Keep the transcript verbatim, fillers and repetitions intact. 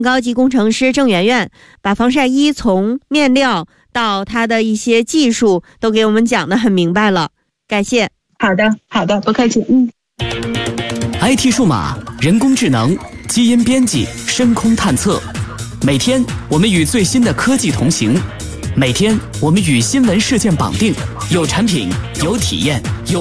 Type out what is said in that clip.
高级工程师郑媛媛，把防晒衣从面料到它的一些技术都给我们讲得很明白了，感谢。 好的，好的，不客气。嗯 I T 数码、人工智能、基因编辑、深空探测，每天我们与最新的科技同行，每天我们与新闻事件绑定，有产品，有体验，有